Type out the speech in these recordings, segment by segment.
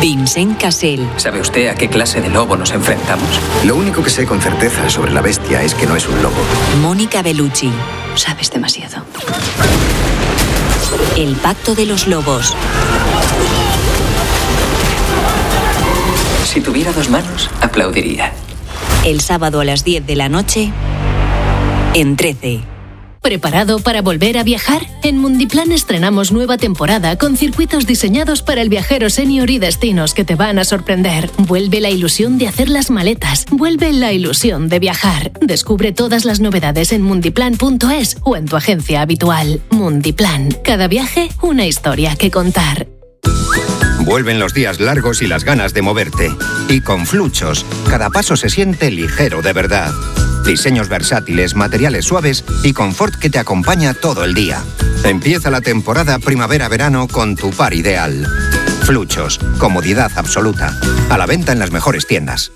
Vincent Cassel. ¿Sabe usted a qué clase de lobo nos enfrentamos? Lo único que sé con certeza sobre la bestia es que no es un lobo. Mónica Bellucci. Sabes demasiado. El pacto de los lobos. Si tuviera 2 manos, aplaudiría. El sábado a las 10 de la noche en 13. ¿Preparado para volver a viajar? En Mundiplan estrenamos nueva temporada con circuitos diseñados para el viajero senior y destinos que te van a sorprender. Vuelve la ilusión de hacer las maletas. Vuelve la ilusión de viajar. Descubre todas las novedades en mundiplan.es o en tu agencia habitual. Mundiplan. Cada viaje, una historia que contar. Vuelven los días largos y las ganas de moverte. Y con Fluchos, cada paso se siente ligero de verdad. Diseños versátiles, materiales suaves y confort que te acompaña todo el día. Empieza la temporada primavera-verano con tu par ideal. Fluchos, comodidad absoluta. A la venta en las mejores tiendas.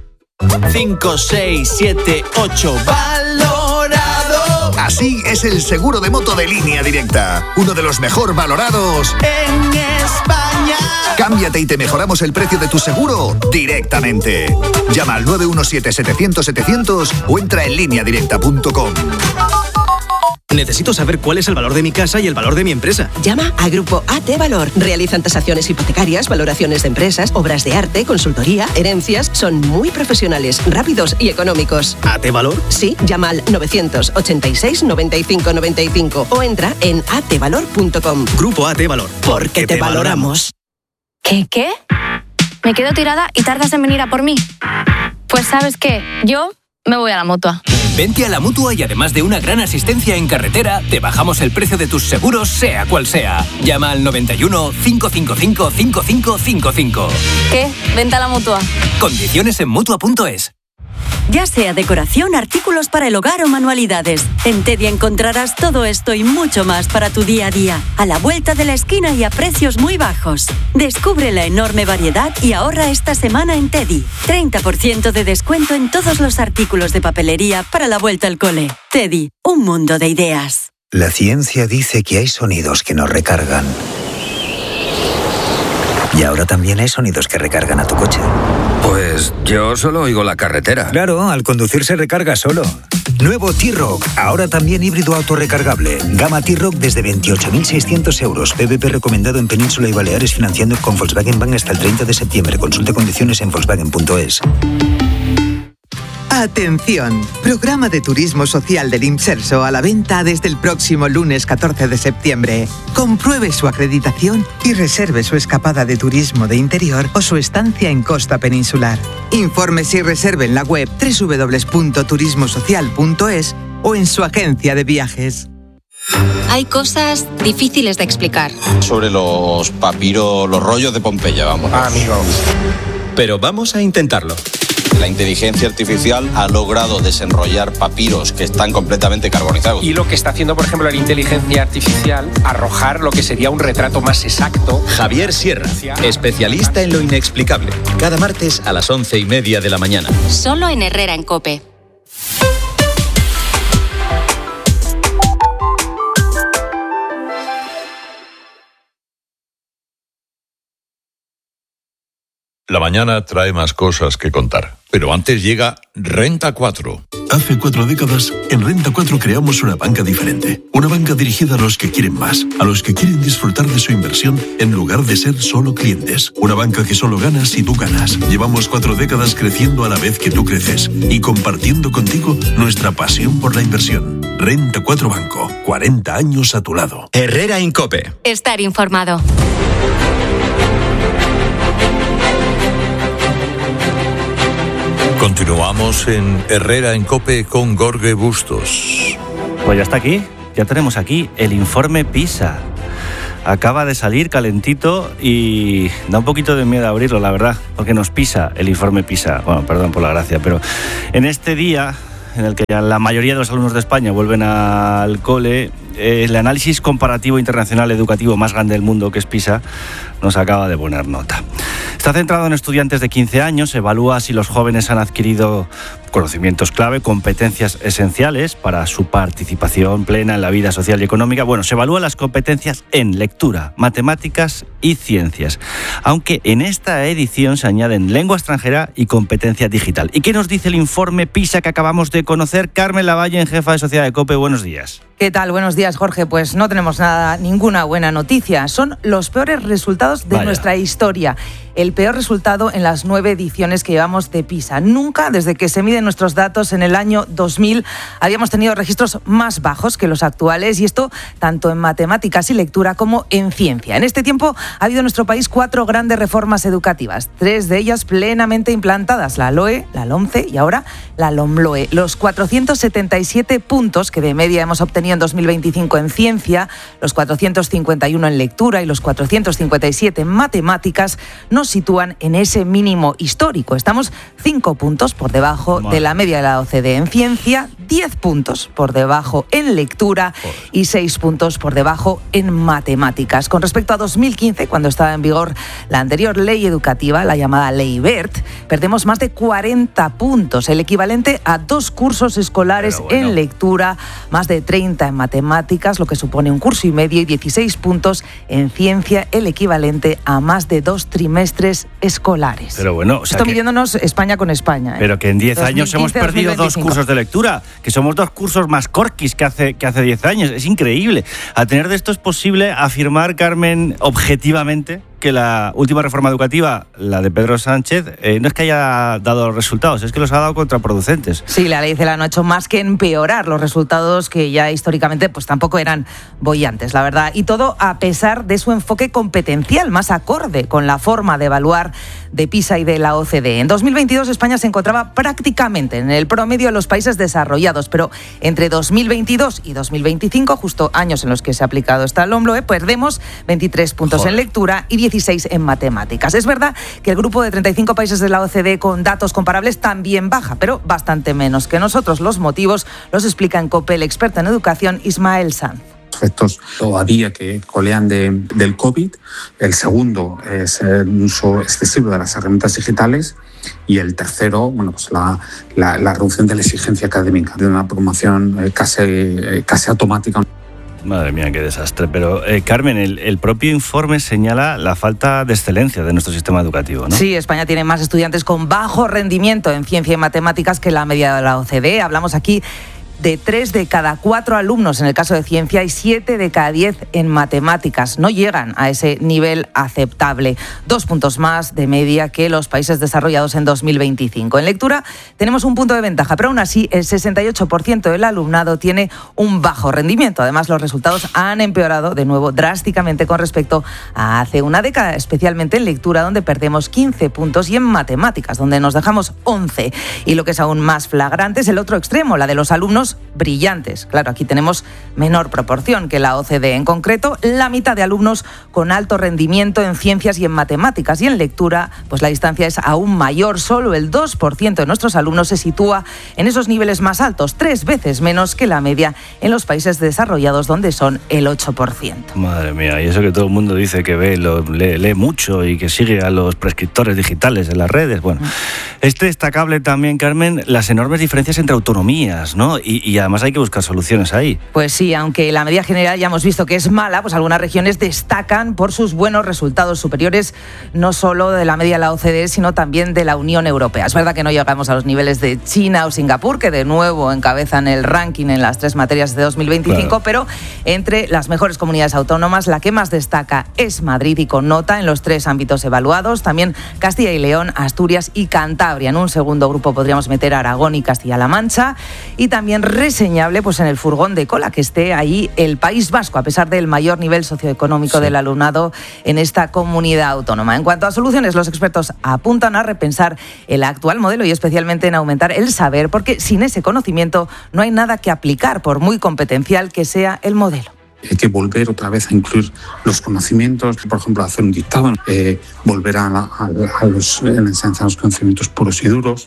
5, 6, 7, 8, valorado. Así es el seguro de moto de Línea Directa. Uno de los mejor valorados en España. Cámbiate y te mejoramos el precio de tu seguro directamente. Llama al 917-700-700 o entra en lineadirecta.com. Necesito saber cuál es el valor de mi casa y el valor de mi empresa. Llama a Grupo AT Valor. Realizan tasaciones hipotecarias, valoraciones de empresas, obras de arte, consultoría, herencias. Son muy profesionales, rápidos y económicos. ¿AT Valor? Sí, llama al 986 95 95 o entra en atvalor.com. Grupo AT Valor. Porque te valoramos. ¿Qué? ¿Me quedo tirada y tardas en venir a por mí? Pues ¿sabes qué? Yo me voy a la Mutua. Vente a la Mutua y además de una gran asistencia en carretera, te bajamos el precio de tus seguros, sea cual sea. Llama al 91 555 5555. ¿Qué? Vente a la Mutua. Condiciones en Mutua.es. Ya sea decoración, artículos para el hogar o manualidades. En Teddy encontrarás todo esto y mucho más para tu día a día. A la vuelta de la esquina y a precios muy bajos. Descubre la enorme variedad y ahorra esta semana en Teddy. 30% de descuento en todos los artículos de papelería para la vuelta al cole. Teddy, un mundo de ideas. La ciencia dice que hay sonidos que nos recargan. Y ahora también hay sonidos que recargan a tu coche. Pues yo solo oigo la carretera. Claro, al conducir se recarga solo. Nuevo T-Roc, ahora también híbrido autorrecargable. Gama T-Roc desde 28.600 euros. PVP recomendado en Península y Baleares, financiando con Volkswagen Bank hasta el 30 de septiembre. Consulte condiciones en Volkswagen.es. Atención, programa de turismo social del Imserso a la venta desde el próximo lunes 14 de septiembre. Compruebe su acreditación y reserve su escapada de turismo de interior o su estancia en costa peninsular. Infórmese y reserve en la web www.turismosocial.es o en su agencia de viajes. Hay cosas difíciles de explicar. Sobre los papiros, los rollos de Pompeya, vamos. Amigo. Pero vamos a intentarlo. La inteligencia artificial ha logrado desenrollar papiros que están completamente carbonizados. Y lo que está haciendo, por ejemplo, la inteligencia artificial, arrojar lo que sería un retrato más exacto. Javier Sierra, especialista en lo inexplicable. Cada martes a las 11:30 de la mañana. Solo en Herrera en COPE. La mañana trae más cosas que contar, pero antes llega Renta 4. Hace 4 décadas, en Renta 4 creamos una banca diferente. Una banca dirigida a los que quieren más, a los que quieren disfrutar de su inversión en lugar de ser solo clientes. Una banca que solo gana si tú ganas. Llevamos 4 décadas creciendo a la vez que tú creces y compartiendo contigo nuestra pasión por la inversión. Renta 4 Banco, 40 años a tu lado. Herrera en COPE. Estar informado. Continuamos en Herrera en COPE con Jorge Bustos. Pues ya está aquí, ya tenemos aquí el informe PISA. Acaba de salir calentito y da un poquito de miedo abrirlo, la verdad, porque nos pisa el informe PISA. Bueno, perdón por la gracia, pero en este día en el que ya la mayoría de los alumnos de España vuelven al cole, el análisis comparativo internacional educativo más grande del mundo, que es PISA, nos acaba de poner nota. Está centrado en estudiantes de 15 años, evalúa si los jóvenes han adquirido conocimientos clave, competencias esenciales para su participación plena en la vida social y económica. Bueno, se evalúan las competencias en lectura, matemáticas y ciencias, aunque en esta edición se añaden lengua extranjera y competencia digital. ¿Y qué nos dice el informe PISA que acabamos de conocer? Carmen Lavalle, jefa de Sociedad de COPE, buenos días. ¿Qué tal? Buenos días, Jorge. Pues no tenemos ninguna buena noticia. Son los peores resultados de nuestra historia. El peor resultado en las 9 ediciones que llevamos de PISA. Nunca, desde que se miden nuestros datos en el año 2000, habíamos tenido registros más bajos que los actuales, y esto tanto en matemáticas y lectura como en ciencia. En este tiempo ha habido en nuestro país 4 grandes reformas educativas, 3 de ellas plenamente implantadas, la LOE, la LOMCE y ahora la LOMLOE. Los 477 puntos que de media hemos obtenido en 2025 en ciencia, los 451 en lectura y los 457 en matemáticas nos sitúan en ese mínimo histórico. Estamos 5 puntos por debajo de la media de la OCDE en ciencia, 10 puntos por debajo en lectura y 6 puntos por debajo en matemáticas. Con respecto a 2015, cuando estaba en vigor la anterior ley educativa, la llamada Ley Wert, perdemos más de 40 puntos, el equivalente a 2 cursos escolares en lectura, más de 30 en matemáticas, lo que supone un curso y medio, y 16 puntos en ciencia, el equivalente a más de 2 trimestres escolares. Pero bueno, o sea, esto midiéndonos España con España. Pero que en 10 años hemos perdido 2 cursos de lectura, que somos 2 cursos más corquis que hace 10 años. Es increíble. A tener de esto es posible afirmar, Carmen, objetivamente, que la última reforma educativa, la de Pedro Sánchez, no es que haya dado resultados, es que los ha dado contraproducentes. Sí, la ley CELA no ha hecho más que empeorar los resultados que ya históricamente pues tampoco eran bollantes, la verdad. Y todo a pesar de su enfoque competencial, más acorde con la forma de evaluar de PISA y de la OCDE. En 2022 España se encontraba prácticamente en el promedio de los países desarrollados, pero entre 2022 y 2025, justo años en los que se ha aplicado esta LOMLOE, perdemos 23 puntos en lectura y 16 en matemáticas. Es verdad que el grupo de 35 países de la OCDE con datos comparables también baja, pero bastante menos que nosotros. Los motivos los explica en COPE el experto en educación Ismael Sanz. Efectos todavía que colean del COVID. El segundo es el uso excesivo de las herramientas digitales. Y el tercero, bueno, pues la reducción de la exigencia académica, de una promoción casi automática. Madre mía, qué desastre. Pero, Carmen, el propio informe señala la falta de excelencia de nuestro sistema educativo, ¿no? Sí, España tiene más estudiantes con bajo rendimiento en ciencia y matemáticas que la media de la OCDE. Hablamos aquí de 3 de cada 4 alumnos en el caso de ciencia y 7 de cada 10 en matemáticas. No llegan a ese nivel aceptable. 2 puntos más de media que los países desarrollados en 2025. En lectura tenemos un punto de ventaja, pero aún así el 68% del alumnado tiene un bajo rendimiento. Además, los resultados han empeorado de nuevo drásticamente con respecto a hace una década, especialmente en lectura, donde perdemos 15 puntos, y en matemáticas, donde nos dejamos 11. Y lo que es aún más flagrante es el otro extremo, la de los alumnos brillantes. Claro, aquí tenemos menor proporción que la OCDE. En concreto, la mitad de alumnos con alto rendimiento en ciencias y en matemáticas, y en lectura, pues la distancia es aún mayor. Solo el 2% de nuestros alumnos se sitúa en esos niveles más altos, 3 veces menos que la media en los países desarrollados, donde son el 8%. Madre mía, y eso que todo el mundo dice que lee mucho y que sigue a los prescriptores digitales en las redes. Bueno, es destacable también, Carmen, las enormes diferencias entre autonomías, ¿no? Y además hay que buscar soluciones ahí. Pues sí, aunque la media general ya hemos visto que es mala, pues algunas regiones destacan por sus buenos resultados, superiores no solo de la media de la OCDE, sino también de la Unión Europea. Es verdad que no llegamos a los niveles de China o Singapur, que de nuevo encabezan el ranking en las 3 materias de 2025, claro. Pero entre las mejores comunidades autónomas, la que más destaca es Madrid, y con nota en los 3 ámbitos evaluados. También Castilla y León, Asturias y Cantabria. En un segundo grupo podríamos meter Aragón y Castilla-La Mancha. Y también reseñable pues en el furgón de cola que esté ahí el País Vasco, a pesar del mayor nivel socioeconómico del alumnado en esta comunidad autónoma. En cuanto a soluciones, los expertos apuntan a repensar el actual modelo y especialmente en aumentar el saber, porque sin ese conocimiento no hay nada que aplicar, por muy competencial que sea el modelo. Hay que volver otra vez a incluir los conocimientos, por ejemplo, hacer un dictado, volver a la enseñanza de los conocimientos puros y duros,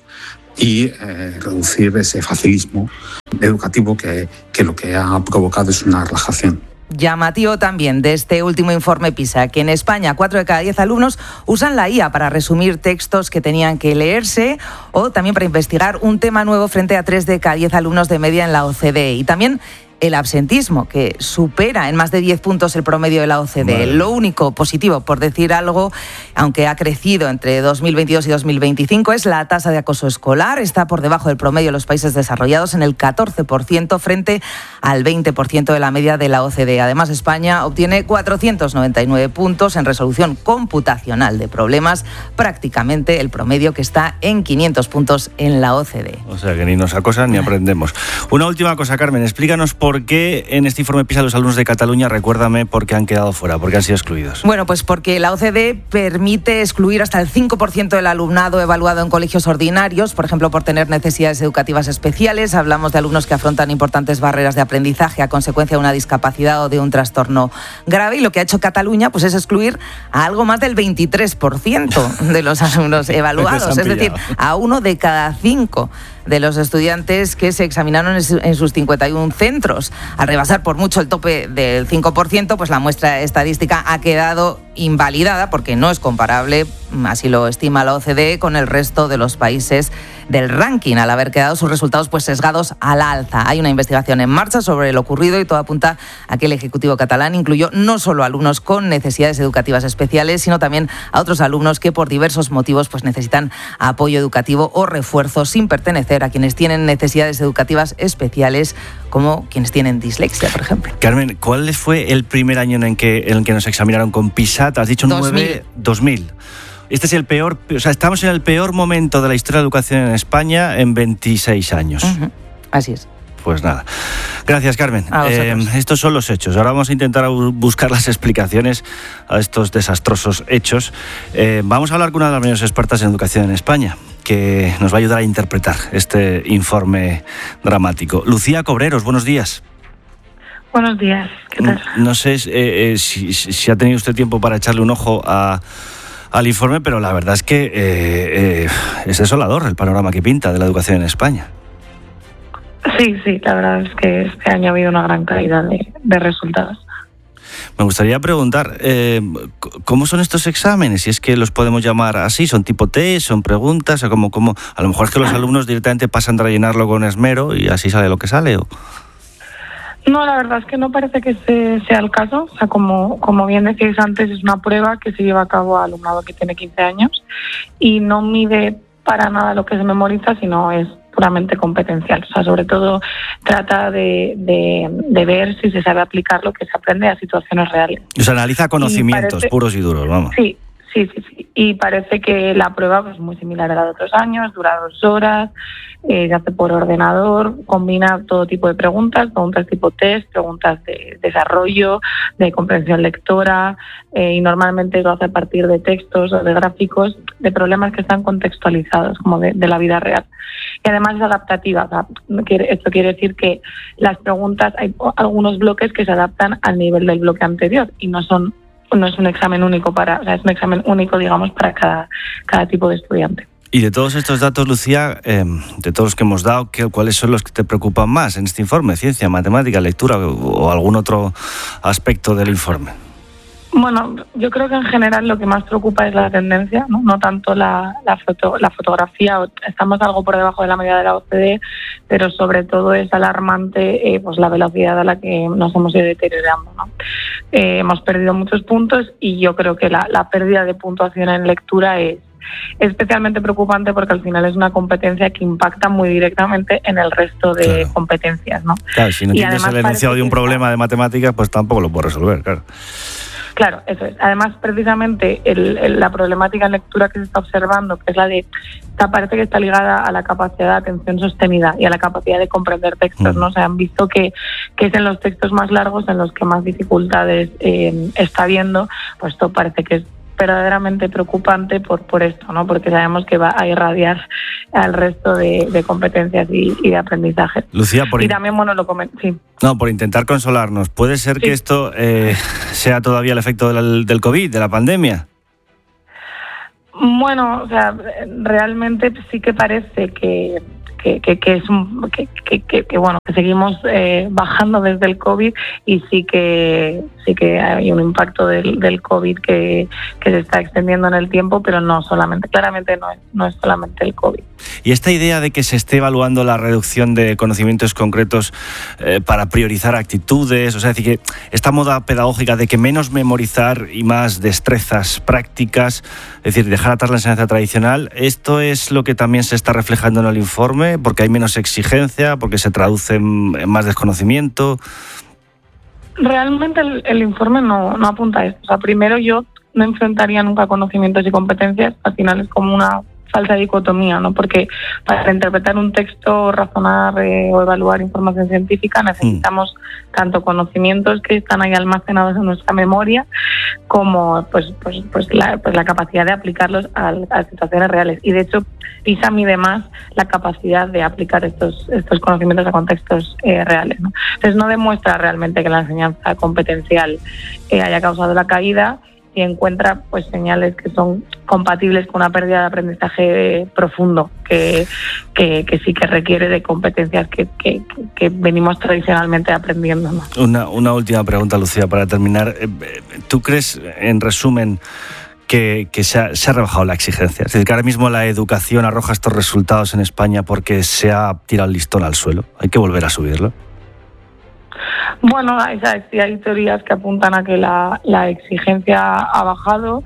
y reducir ese facilismo educativo que lo que ha provocado es una relajación. Llamativo también de este último informe PISA, que en España 4 de cada 10 alumnos usan la IA para resumir textos que tenían que leerse o también para investigar un tema nuevo frente a 3 de cada 10 alumnos de media en la OCDE. Y también el absentismo, que supera en más de 10 puntos el promedio de la OCDE. Vale. Lo único positivo, por decir algo, aunque ha crecido entre 2022 y 2025, es la tasa de acoso escolar. Está por debajo del promedio de los países desarrollados en el 14% frente al 20% de la media de la OCDE. Además, España obtiene 499 puntos en resolución computacional de problemas, prácticamente el promedio que está en 500 puntos en la OCDE. O sea, que ni nos acosan ni aprendemos. Una última cosa, Carmen, explícanos por qué en este informe PISA los alumnos de Cataluña, recuérdame, por qué han quedado fuera, por qué han sido excluidos. Bueno, pues porque la OCDE permite excluir hasta el 5% del alumnado evaluado en colegios ordinarios, por ejemplo, por tener necesidades educativas especiales. Hablamos de alumnos que afrontan importantes barreras de aprendizaje a consecuencia de una discapacidad o de un trastorno grave, y lo que ha hecho Cataluña pues es excluir a algo más del 23% de los alumnos evaluados, es decir, a 1 de cada 5 de los estudiantes que se examinaron en sus 51 centros. Al rebasar por mucho el tope del 5%, pues la muestra estadística ha quedado invalidada porque no es comparable, así lo estima la OCDE, con el resto de los países del ranking, al haber quedado sus resultados pues sesgados al alza. Hay una investigación en marcha sobre lo ocurrido y todo apunta a que el Ejecutivo catalán incluyó no solo alumnos con necesidades educativas especiales, sino también a otros alumnos que por diversos motivos pues necesitan apoyo educativo o refuerzo, sin pertenecer a quienes tienen necesidades educativas especiales, como quienes tienen dislexia, por ejemplo. Carmen, ¿cuál fue el primer año en el que nos examinaron con PISA? Te has dicho 2000. Este es el peor, o sea, estamos en el peor momento de la historia de la educación en España en 26 años. Así es. Pues nada. Gracias, Carmen. Estos son los hechos. Ahora vamos a intentar buscar las explicaciones a estos desastrosos hechos. Vamos a hablar con una de las mayores expertas en educación en España, que nos va a ayudar a interpretar este informe dramático. Lucía Cobreros, buenos días. Buenos días, ¿qué tal? No sé si ha tenido usted tiempo para echarle un ojo al informe, pero la verdad es que es desolador el panorama que pinta de la educación en España. Sí, la verdad es que este año ha habido una gran caída de resultados. Me gustaría preguntar, ¿cómo son estos exámenes? Si es que los podemos llamar así, ¿son tipo test, son preguntas? O ¿cómo? A lo mejor es que los alumnos directamente pasan de rellenarlo con esmero y así sale lo que sale, ¿o? No, la verdad es que no parece que sea el caso. O sea, como bien decíais antes, es una prueba que se lleva a cabo a alumnado que tiene 15 años y no mide para nada lo que se memoriza, sino es puramente competencial. O sea, sobre todo trata de ver si se sabe aplicar lo que se aprende a situaciones reales. O sea, analiza conocimientos puros y duros, vamos. Sí. Y parece que la prueba es muy similar a la de otros años, dura 2 horas, se hace por ordenador, combina todo tipo de preguntas tipo test, preguntas de desarrollo, de comprensión lectora, y normalmente lo hace a partir de textos o de gráficos, de problemas que están contextualizados, como de la vida real. Y además es adaptativa. O sea, esto quiere decir que las preguntas, hay algunos bloques que se adaptan al nivel del bloque anterior y no es un examen único es un examen único, digamos, para cada tipo de estudiante. Y de todos estos datos, Lucía, de todos los que hemos dado, ¿cuáles son los que te preocupan más en este informe? ¿Ciencia, matemática, lectura o algún otro aspecto del informe? Bueno, yo creo que en general lo que más preocupa es la tendencia, no tanto la fotografía. Estamos algo por debajo de la media de la OCDE, pero sobre todo es alarmante pues la velocidad a la que nos hemos ido deteriorando, ¿no? Hemos perdido muchos puntos y yo creo que la pérdida de puntuación en lectura es especialmente preocupante porque al final es una competencia que impacta muy directamente en el resto de competencias, ¿no? Claro, si no tienes el enunciado de un problema de matemáticas, pues tampoco lo puedes resolver, claro. Claro, eso es. Además, precisamente la problemática en lectura que se está observando, que es parece que está ligada a la capacidad de atención sostenida y a la capacidad de comprender textos, ¿no? O sea, han visto que es en los textos más largos en los que más dificultades está habiendo. Pues esto parece que es verdaderamente preocupante por esto, ¿no? Porque sabemos que va a irradiar al resto de competencias y de aprendizaje. Lucía, y también, bueno, lo comento, sí. No, por intentar consolarnos, ¿puede ser que esto sea todavía el efecto del COVID, de la pandemia? Bueno, o sea, realmente sí que parece que bueno, que seguimos bajando desde el COVID, y sí que hay un impacto del COVID que se está extendiendo en el tiempo, pero no solamente, claramente no es solamente el COVID. Y esta idea de que se esté evaluando la reducción de conocimientos concretos para priorizar actitudes, o sea, es decir, que esta moda pedagógica de que menos memorizar y más destrezas prácticas, es decir, dejar atrás la enseñanza tradicional, ¿esto es lo que también se está reflejando en el informe? ¿Porque hay menos exigencia? ¿Porque se traduce en más desconocimiento? Realmente el informe no apunta a esto. O sea, primero, yo no enfrentaría nunca conocimientos y competencias. Al final es como una falsa dicotomía, ¿no? Porque para interpretar un texto, razonar o evaluar información científica necesitamos tanto conocimientos que están ahí almacenados en nuestra memoria, como pues la capacidad de aplicarlos a situaciones reales. Y de hecho PISA mide más la capacidad de aplicar estos conocimientos a contextos reales, ¿no? Entonces no demuestra realmente que la enseñanza competencial haya causado la caída, y encuentra pues señales que son compatibles con una pérdida de aprendizaje profundo que sí que requiere de competencias que venimos tradicionalmente aprendiendo, ¿no? Una última pregunta, Lucía, para terminar. ¿Tú crees, en resumen, que se ha rebajado la exigencia? Es decir, que ahora mismo la educación arroja estos resultados en España porque se ha tirado el listón al suelo. ¿Hay que volver a subirlo? Bueno, sí hay teorías que apuntan a que la exigencia ha bajado,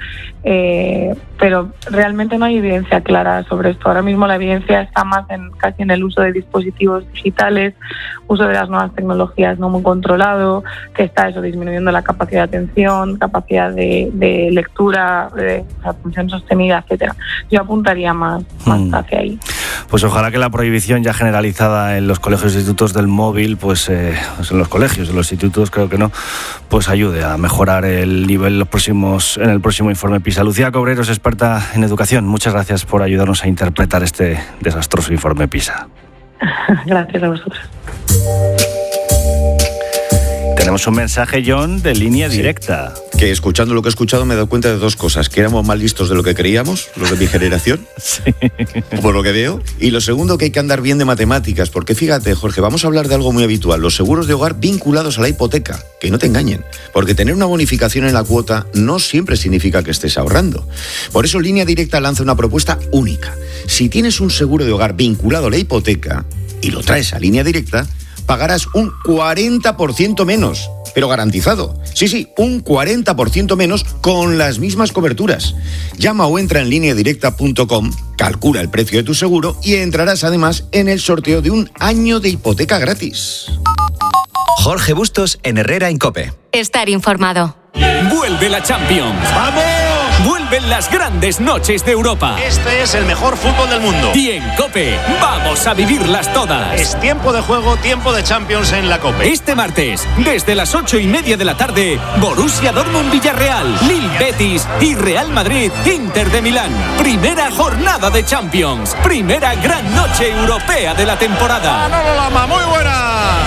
pero realmente no hay evidencia clara sobre esto. Ahora mismo la evidencia está más casi en el uso de dispositivos digitales, uso de las nuevas tecnologías no muy controlado, que está eso disminuyendo la capacidad de atención, capacidad de lectura, de atención sostenida, etcétera. Yo apuntaría más hacia ahí. Pues ojalá que la prohibición ya generalizada en los colegios e institutos del móvil, pues en los colegios, en los institutos creo que no, pues ayude a mejorar el nivel en el próximo informe PISA. Lucía Cobreros, experta en educación, muchas gracias por ayudarnos a interpretar este desastroso informe PISA. Gracias a vosotros. Tenemos un mensaje, John, de línea directa. Que escuchando lo que he escuchado me he dado cuenta de dos cosas: que éramos más listos de lo que creíamos, los de mi generación, sí, por lo que veo. Y lo segundo, que hay que andar bien de matemáticas, porque fíjate, Jorge, vamos a hablar de algo muy habitual: los seguros de hogar vinculados a la hipoteca. Que no te engañen, porque tener una bonificación en la cuota no siempre significa que estés ahorrando. Por eso Línea Directa lanza una propuesta única. Si tienes un seguro de hogar vinculado a la hipoteca y lo traes a Línea Directa, pagarás un 40% menos, pero garantizado. Sí, un 40% menos con las mismas coberturas. Llama o entra en lineadirecta.com, calcula el precio de tu seguro y entrarás además en el sorteo de un año de hipoteca gratis. Jorge Bustos en Herrera en COPE. Estar informado. ¡Vuelve la Champions! ¡Vamos! ¡Vuelven las grandes noches de Europa! Este es el mejor fútbol del mundo. Y en COPE vamos a vivirlas todas. Es tiempo de juego, tiempo de Champions en la COPE. Este martes, desde las 8:30 de la tarde, Borussia Dortmund-Villarreal, Lille Betis y Real Madrid-Inter de Milán. Primera jornada de Champions. Primera gran noche europea de la temporada. ¡Manolo Lama, muy buena!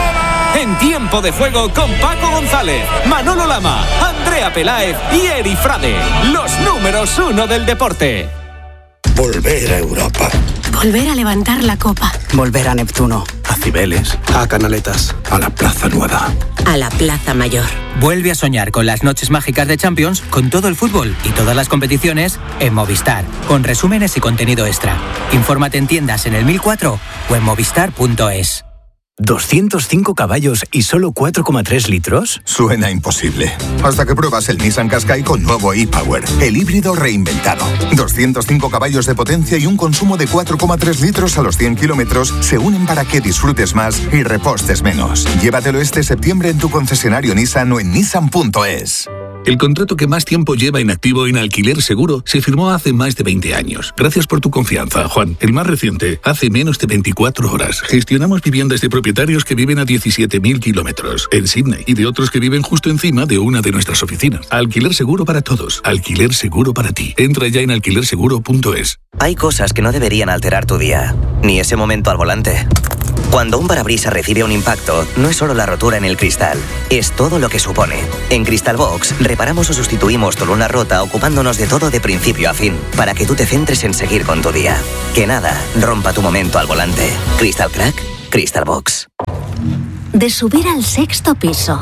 En tiempo de juego con Paco González, Manolo Lama, Andrea Peláez y Eri Frade. Los números 1 del deporte. Volver a Europa. Volver a levantar la copa. Volver a Neptuno. A Cibeles. A Canaletas. A la Plaza Nueva. A la Plaza Mayor. Vuelve a soñar con las noches mágicas de Champions, con todo el fútbol y todas las competiciones en Movistar, con resúmenes y contenido extra. Infórmate en tiendas en el 1004 o en movistar.es. ¿205 caballos y solo 4,3 litros? Suena imposible. Hasta que pruebas el Nissan Qashqai con nuevo e-Power, el híbrido reinventado. 205 caballos de potencia y un consumo de 4,3 litros a los 100 kilómetros se unen para que disfrutes más y repostes menos. Llévatelo este septiembre en tu concesionario Nissan o en nissan.es. El contrato que más tiempo lleva inactivo en Alquiler Seguro se firmó hace más de 20 años. Gracias por tu confianza, Juan. El más reciente, hace menos de 24 horas. Gestionamos viviendas de propietarios que viven a 17.000 kilómetros en Sydney y de otros que viven justo encima de una de nuestras oficinas. Alquiler Seguro para todos. Alquiler Seguro para ti. Entra ya en alquilerseguro.es. Hay cosas que no deberían alterar tu día, ni ese momento al volante. Cuando un parabrisas recibe un impacto, no es solo la rotura en el cristal, es todo lo que supone. En Cristalbox, reparamos o sustituimos tu luna rota ocupándonos de todo de principio a fin, para que tú te centres en seguir con tu día. Que nada rompa tu momento al volante. Crystal Crack, Cristalbox. De subir al 6º piso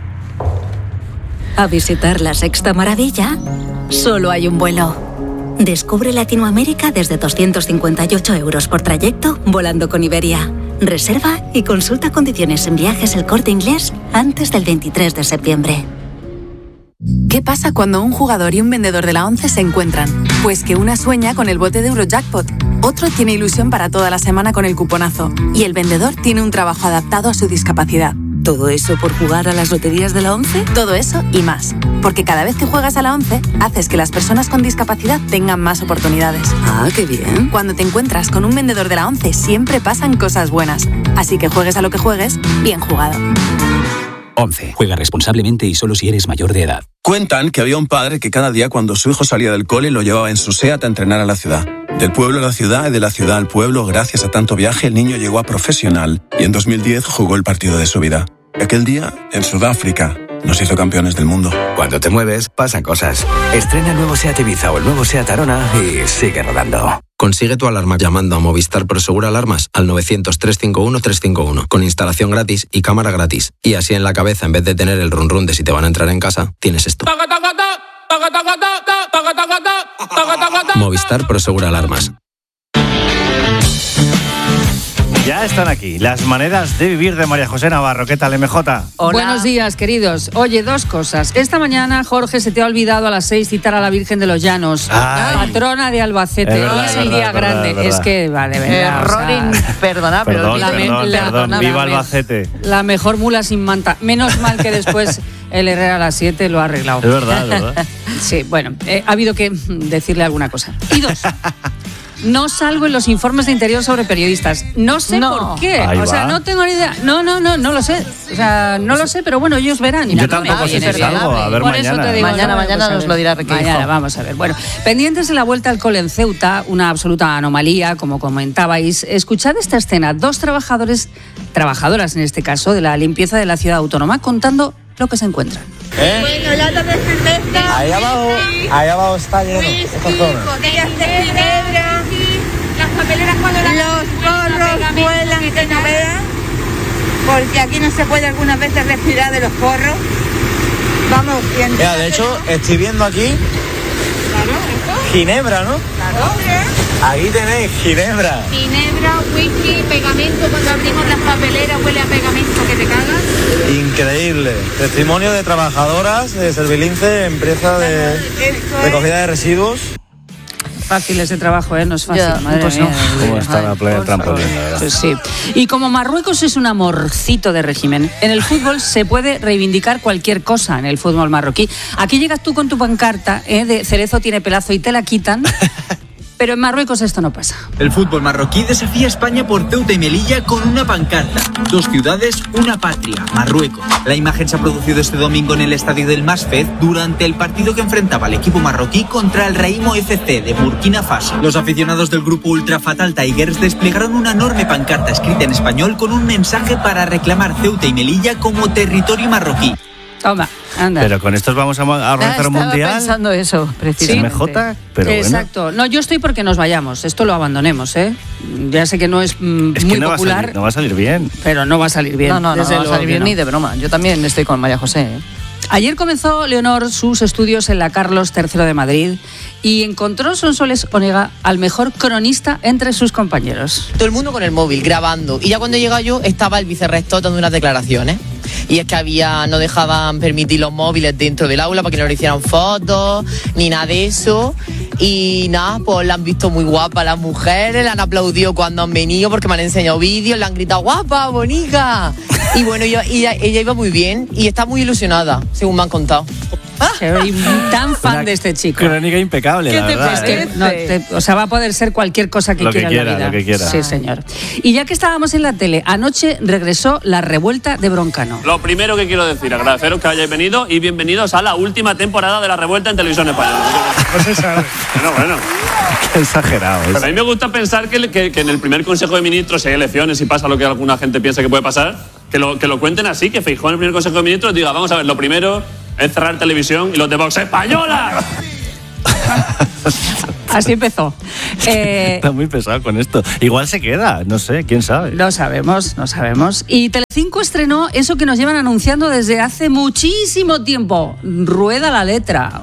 a visitar la Sexta Maravilla, solo hay un vuelo. Descubre Latinoamérica desde 258 € por trayecto volando con Iberia. Reserva y consulta condiciones en Viajes El Corte Inglés antes del 23 de septiembre. ¿Qué pasa cuando un jugador y un vendedor de la ONCE se encuentran? Pues que una sueña con el bote de Eurojackpot, otro tiene ilusión para toda la semana con el cuponazo y el vendedor tiene un trabajo adaptado a su discapacidad. ¿Todo eso por jugar a las loterías de la ONCE? Todo eso y más. Porque cada vez que juegas a la ONCE, haces que las personas con discapacidad tengan más oportunidades. Ah, qué bien. Cuando te encuentras con un vendedor de la ONCE, siempre pasan cosas buenas. Así que juegues a lo que juegues, bien jugado. 11. Juega responsablemente y solo si eres mayor de edad. Cuentan que había un padre que cada día cuando su hijo salía del cole lo llevaba en su SEAT a entrenar a la ciudad. Del pueblo a la ciudad y de la ciudad al pueblo, gracias a tanto viaje, el niño llegó a profesional y en 2010 jugó el partido de su vida. Aquel día, en Sudáfrica, nos hizo campeones del mundo. Cuando te mueves, pasan cosas. Estrena el nuevo SEAT Ibiza o el nuevo SEAT Arona y sigue rodando. Consigue tu alarma llamando a Movistar Prosegur Alarmas al 900-351-351 con instalación gratis y cámara gratis. Y así en la cabeza, en vez de tener el run run de si te van a entrar en casa, tienes esto. Movistar Prosegur Alarmas. Ya están aquí las maneras de vivir de María José Navarro. ¿Qué tal, MJ? Hola. Buenos días, queridos. Oye, dos cosas. Esta mañana, Jorge, se te ha olvidado a las 6 citar a la Virgen de los Llanos, patrona de Albacete. Verdad, es el día grande. Verdad. Es que va, de verdad. Error imperdonable. Perdón. Viva Albacete. La mejor mula sin manta. Menos mal que después el Herrera a las 7 lo ha arreglado. Es verdad. Sí, bueno, ha habido que decirle alguna cosa. Y dos. No salgo en los informes de Interior sobre periodistas. No sé por qué. O sea, no tengo ni idea. No lo sé. O sea, no lo sé, pero bueno, ellos verán. Yo tampoco sé si salgo. A ver, por mañana. Eso te digo, mañana nos lo dirá Requeijo. Mañana, vamos a ver. Bueno, pendientes de la vuelta al cole en Ceuta, una absoluta anomalía, como comentabais. Escuchad esta escena. Dos trabajadoras en este caso, de la limpieza de la ciudad autónoma, contando lo que se encuentran. Bueno, latas de cerveza. Ahí abajo está lleno. Botellas de ginebra. Las papeleras cuando los porros vuelan que no vean, porque aquí no se puede algunas veces respirar de los porros. Vamos, bien. Mira, de hecho, estoy viendo aquí ginebra, ¿no? Claro. Aquí tenéis ginebra. Ginebra, whisky, pegamento. Cuando abrimos las papeleras huele a pegamento que te cagas. Increíble. Testimonio de trabajadoras de Servilince, empresa de recogida de residuos. Fácil ese trabajo, no es fácil. Madre pues mía. ¿Cómo está la playa del trampolín? Pues sí. Y como Marruecos es un amorcito de régimen, en el fútbol se puede reivindicar cualquier cosa en el fútbol marroquí. Aquí llegas tú con tu pancarta de Cerezo tiene pelazo y te la quitan. Pero en Marruecos esto no pasa. El fútbol marroquí desafía a España por Ceuta y Melilla con una pancarta. 2 ciudades, una patria, Marruecos. La imagen se ha producido este domingo en el estadio del Masfed durante el partido que enfrentaba al equipo marroquí contra el Raimo FC de Burkina Faso. Los aficionados del grupo Ultra Fatal Tigers desplegaron una enorme pancarta escrita en español con un mensaje para reclamar Ceuta y Melilla como territorio marroquí. Toma, anda. Pero con estos vamos a organizar un mundial. Estaba pensando eso, precisamente. MJ, pero exacto. Bueno. No, yo estoy porque nos vayamos. Esto lo abandonemos, Ya sé que no es muy no popular. No va a salir bien. Pero no va a salir bien. No va a salir bien ni de broma. Yo también estoy con María José. Ayer comenzó Leonor sus estudios en la Carlos III de Madrid y encontró Sonsoles Onega al mejor cronista entre sus compañeros. Todo el mundo con el móvil, grabando. Y ya cuando llega yo, estaba el vicerrector dando unas declaraciones. Y es que no dejaban permitir los móviles dentro del aula para que no le hicieran fotos, ni nada de eso. Y nada, pues la han visto muy guapa las mujeres, la han aplaudido cuando han venido porque me han enseñado vídeos, le han gritado guapa, bonita. Y bueno, ella iba muy bien y está muy ilusionada, según me han contado. Soy tan fan de este chico. Crónica impecable, la verdad. O sea, va a poder ser cualquier cosa que quiera en la vida. Lo que quiera. Sí, señor. Y ya que estábamos en la tele, anoche regresó La Revuelta de Broncano. Lo primero que quiero decir, agradeceros que hayáis venido y bienvenidos a la última temporada de La Revuelta en Televisión Española. No se sabe. Bueno. Qué exagerado es. Pero a mí me gusta pensar que en el primer Consejo de Ministros, si hay elecciones y pasa lo que alguna gente piensa que puede pasar, que lo cuenten así, que Feijóo en el primer Consejo de Ministros diga, vamos a ver, lo primero es cerrar televisión y los de Vox ¡Española! Así empezó. Está muy pesado con esto. Igual se queda, no sé, quién sabe. No sabemos. Y Telecinco estrenó eso que nos llevan anunciando desde hace muchísimo tiempo. Rueda la letra.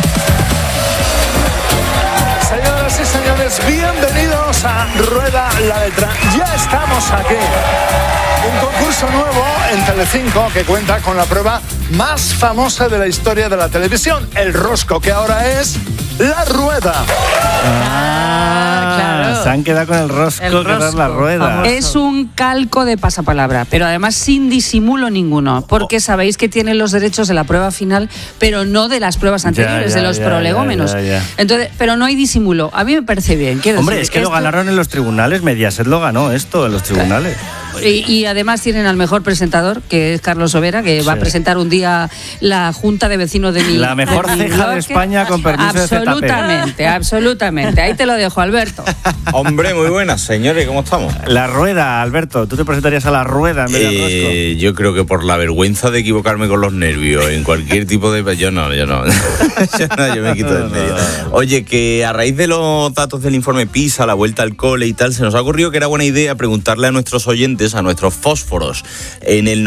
Señoras y señores, bienvenidos a Rueda la Letra. Ya estamos aquí. Un concurso nuevo en Telecinco que cuenta con la prueba más famosa de la historia de la televisión, el rosco, que ahora es la rueda. Claro. Se han quedado con el rosco, que es la rueda. Famoso. Es un calco de pasapalabra, pero además sin disimulo ninguno, porque sabéis que tienen los derechos de la prueba final, pero no de las pruebas anteriores, de los prolegómenos. Entonces, pero no hay disimulo. A mí me parece bien. Hombre, es que lo ganaron en los tribunales, Mediaset lo ganó esto en los tribunales. Y además tienen al mejor presentador, que es Carlos Sobera, que va a presentar un día la Junta de Vecinos de mi La mejor ceja de España, con permiso de ZP. Absolutamente. Ahí te lo dejo, Alberto. Hombre, muy buenas, señores, ¿cómo estamos? La rueda, Alberto. ¿Tú te presentarías a la rueda en vez del rosco? Yo creo que por la vergüenza de equivocarme con los nervios, en cualquier tipo de... Yo no. yo me quito del medio. Oye, que a raíz de los datos del informe PISA, la vuelta al cole y tal, se nos ha ocurrido que era buena idea preguntarle a nuestros oyentes, a nuestros fósforos, en el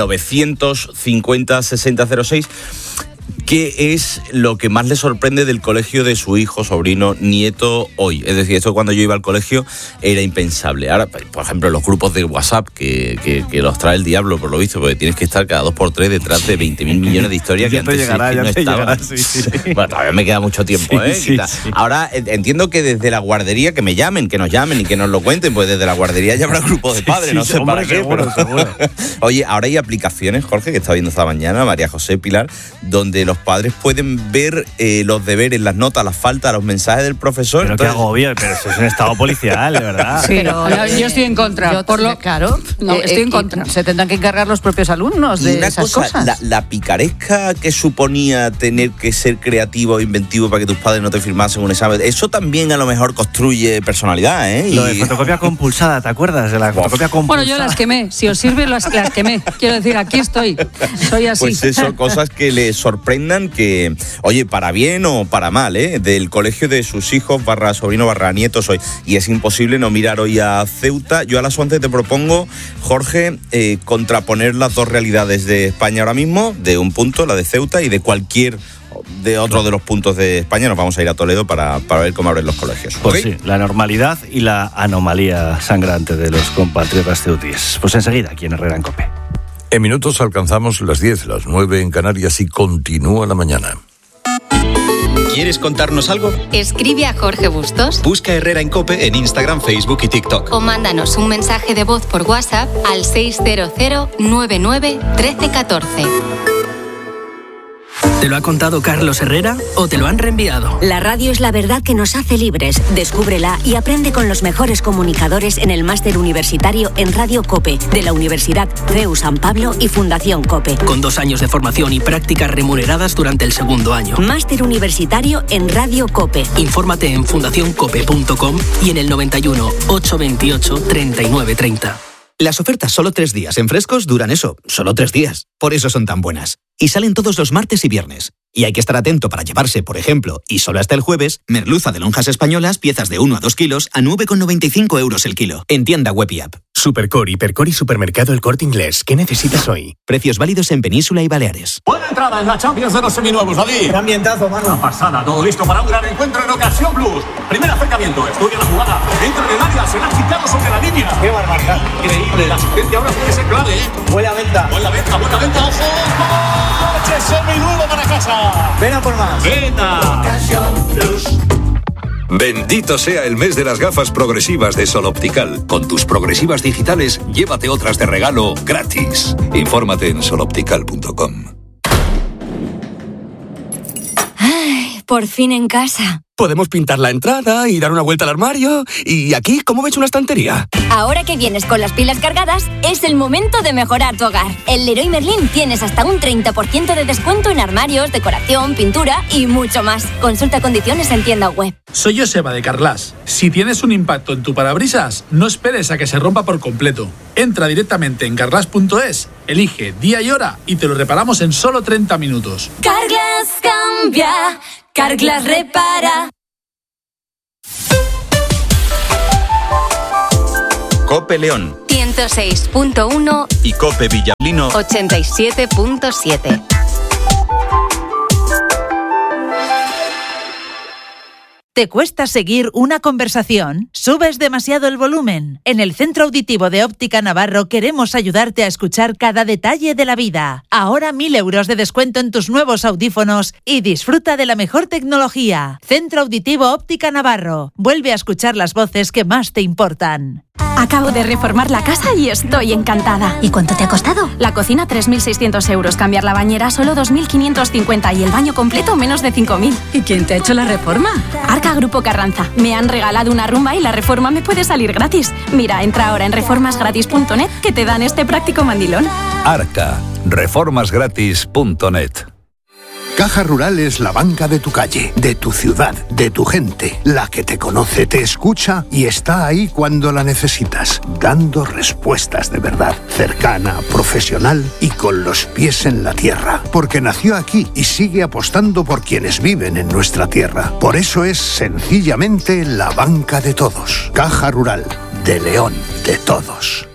950-6006, ¿qué es lo que más le sorprende del colegio de su hijo, sobrino, nieto hoy? Es decir, esto cuando yo iba al colegio era impensable. Ahora, por ejemplo, los grupos de WhatsApp que los trae el diablo, por lo visto, porque tienes que estar cada 2x3 detrás de 20.000 millones de historias que antes no estaban. Sí. Bueno, todavía me queda mucho tiempo, ¿eh? Sí. Ahora, entiendo que desde la guardería, que nos llamen y que nos lo cuenten, pues desde la guardería ya habrá grupos de padres, no sé para qué. Seguro. Oye, ahora hay aplicaciones, Jorge, que está viendo esta mañana, María José Pilar, donde los padres pueden ver los deberes, las notas, las faltas, los mensajes del profesor. Pero qué agobio, pero eso es un estado policial, de verdad. Sí, pero yo estoy en contra. Claro, estoy en contra. Se tendrán que encargar los propios alumnos de esas cosas. La picaresca que suponía tener que ser creativo e inventivo para que tus padres no te firmasen un examen, eso también a lo mejor construye personalidad, ¿eh? Lo de fotocopia compulsada, ¿te acuerdas de la fotocopia compulsada? Bueno, yo las quemé. Si os sirve, las quemé. Quiero decir, aquí estoy. Soy así. Pues eso, cosas que les sorprendan, que, oye, para bien o para mal, del colegio de sus hijos, /sobrino, /nietos hoy. Y es imposible no mirar hoy a Ceuta. Yo a las 11 te propongo, Jorge, contraponer las dos realidades de España ahora mismo, de un punto, la de Ceuta, y de cualquier de otro de los puntos de España. Nos vamos a ir a Toledo para ver cómo abren los colegios. Pues sí, la normalidad y la anomalía sangrante de los compatriotas ceutíes. Pues enseguida, aquí en Herrera en COPE. En minutos alcanzamos las 10, las 9 en Canarias y continúa la mañana. ¿Quieres contarnos algo? Escribe a Jorge Bustos. Busca Herrera en COPE en Instagram, Facebook y TikTok. O mándanos un mensaje de voz por WhatsApp al 600 99 1314. ¿Te lo ha contado Carlos Herrera o te lo han reenviado? La radio es la verdad que nos hace libres. Descúbrela y aprende con los mejores comunicadores en el máster universitario en Radio COPE de la Universidad CEU San Pablo y Fundación COPE. Con 2 años de formación y prácticas remuneradas durante el segundo año. Máster universitario en Radio COPE. Infórmate en fundacioncope.com y en el 91 828 3930. Las ofertas solo 3 días en Frescos duran eso, solo 3 días. Por eso son tan buenas. Y salen todos los martes y viernes. Y hay que estar atento para llevarse, por ejemplo, y solo hasta el jueves, merluza de lonjas españolas, piezas de 1 a 2 kilos, a 9,95 € el kilo. En tienda web y app. Supercore, Hipercore y Supermercado El Corte Inglés. ¿Qué necesitas hoy? Precios válidos en Península y Baleares. Buena entrada en la Champions de los seminuevos, David. Qué ambientazo, mano. Una pasada, todo listo para un gran encuentro en Ocasión Plus. Primer acercamiento, estudia la jugada. Entra en el área, será quitado sobre la línea. Qué barbaridad. Increíble, la asistencia ahora puede ser clave, ¿eh? Buena venta. Buena venta, ojo. ¡Coche seminuevo para casa! Ven a por más. Venta. Ocasión Plus. Bendito sea el mes de las gafas progresivas de Sol Optical. Con tus progresivas digitales, llévate otras de regalo gratis. Infórmate en soloptical.com. por fin en casa. Podemos pintar la entrada y dar una vuelta al armario. ¿Y aquí cómo ves una estantería? Ahora que vienes con las pilas cargadas, es el momento de mejorar tu hogar. En Leroy Merlin tienes hasta un 30% de descuento en armarios, decoración, pintura y mucho más. Consulta condiciones en tienda web. Soy Joseba de Carglass. Si tienes un impacto en tu parabrisas, no esperes a que se rompa por completo. Entra directamente en carglass.es, elige día y hora y te lo reparamos en solo 30 minutos. Carglass cambia, Carglass repara. Cope León 106.1 y Cope Villablino 87.7. ¿Te cuesta seguir una conversación? ¿Subes demasiado el volumen? En el Centro Auditivo de Óptica Navarro queremos ayudarte a escuchar cada detalle de la vida. Ahora 1.000 euros de descuento en tus nuevos audífonos y disfruta de la mejor tecnología. Centro Auditivo Óptica Navarro. Vuelve a escuchar las voces que más te importan. Acabo de reformar la casa y estoy encantada. ¿Y cuánto te ha costado? La cocina 3.600 euros, cambiar la bañera solo 2.550 y el baño completo menos de 5.000. ¿Y quién te ha hecho la reforma? Arca Grupo Carranza. Me han regalado una rumba y la reforma me puede salir gratis. Mira, entra ahora en reformasgratis.net que te dan este práctico mandilón. Arca, reformasgratis.net. Caja Rural es la banca de tu calle, de tu ciudad, de tu gente, la que te conoce, te escucha y está ahí cuando la necesitas, dando respuestas de verdad, cercana, profesional y con los pies en la tierra, porque nació aquí y sigue apostando por quienes viven en nuestra tierra. Por eso es sencillamente la banca de todos. Caja Rural, de León, de todos.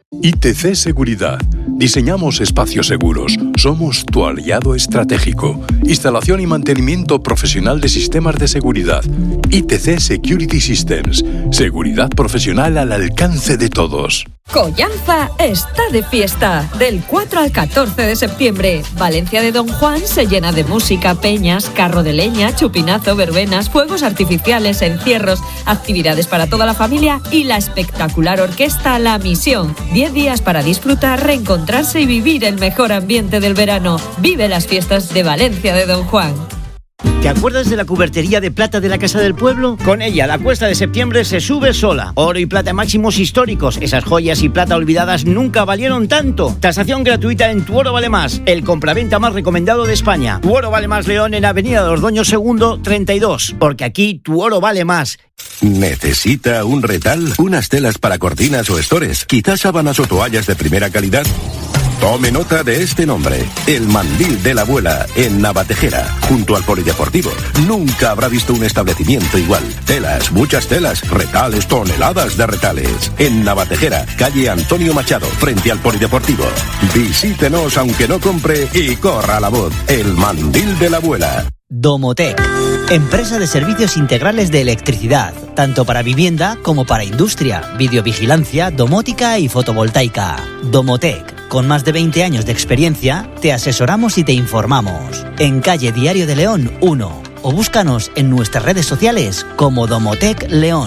ITC Seguridad. Diseñamos espacios seguros. Somos tu aliado estratégico. Instalación y mantenimiento profesional de sistemas de seguridad. ITC Security Systems. Seguridad profesional al alcance de todos. Collanza está de fiesta. Del 4 al 14 de septiembre. Valencia de Don Juan se llena de música, peñas, carro de leña, chupinazo, verbenas, fuegos artificiales, encierros, actividades para toda la familia y la espectacular orquesta La Misión. 10 días para disfrutar, reencontrarse y vivir el mejor ambiente del verano. Vive las fiestas de Valencia de Don Juan. ¿Te acuerdas de la cubertería de plata de la Casa del Pueblo? Con ella, la cuesta de septiembre se sube sola. Oro y plata máximos históricos. Esas joyas y plata olvidadas nunca valieron tanto. Tasación gratuita en Tu Oro Vale Más, el compraventa más recomendado de España. Tu Oro Vale Más León en Avenida de los Doños II, 32. Porque aquí tu oro vale más. ¿Necesita un retal? ¿Unas telas para cortinas o estores? ¿Quizás sábanas o toallas de primera calidad? Tome nota de este nombre, el Mandil de la Abuela, en Navatejera, junto al Polideportivo. Nunca habrá visto un establecimiento igual. Telas, muchas telas, retales, toneladas de retales. En Navatejera, calle Antonio Machado, frente al Polideportivo. Visítenos aunque no compre y corra la voz, el Mandil de la Abuela. Domotec, empresa de servicios integrales de electricidad, tanto para vivienda como para industria, videovigilancia, domótica y fotovoltaica. Domotec, con más de 20 años de experiencia, te asesoramos y te informamos. En calle Diario de León 1 o búscanos en nuestras redes sociales como Domotec León.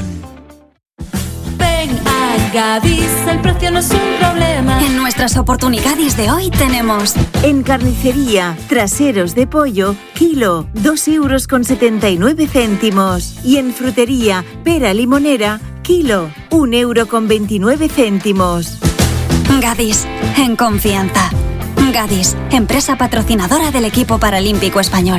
Ven a Gadis, el precio no es un problema. En nuestras oportunidades de hoy tenemos en carnicería, traseros de pollo, kilo, 2,79 €. Y en frutería, pera limonera, kilo, 1,29 €. Gadis, en confianza. Gadis, empresa patrocinadora del equipo paralímpico español.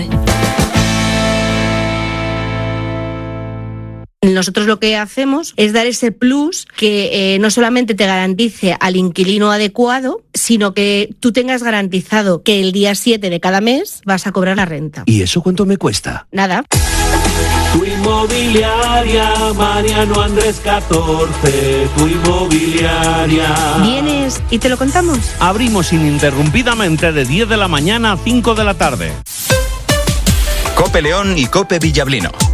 Nosotros lo que hacemos es dar ese plus que no solamente te garantice al inquilino adecuado, sino que tú tengas garantizado que el día 7 de cada mes vas a cobrar la renta. ¿Y eso cuánto me cuesta? Nada. Tu inmobiliaria, Mariano Andrés 14, tu inmobiliaria. ¿Vienes y te lo contamos? Abrimos ininterrumpidamente de 10 de la mañana a 5 de la tarde. Cope León y Cope Villablino.